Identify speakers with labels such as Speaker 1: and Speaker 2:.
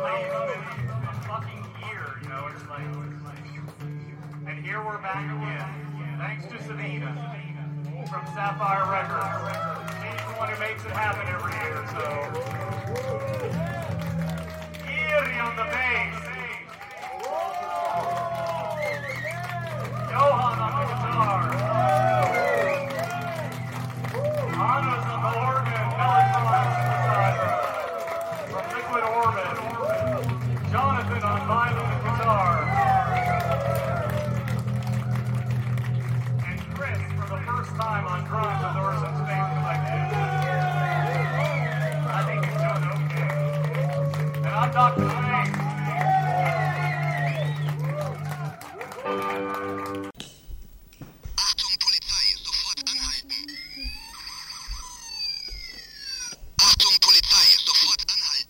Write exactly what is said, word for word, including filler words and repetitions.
Speaker 1: probably a fucking year, you know, it's like, and here we're back again, thanks to Savina from Sapphire Records. She's the one who makes it happen every year, so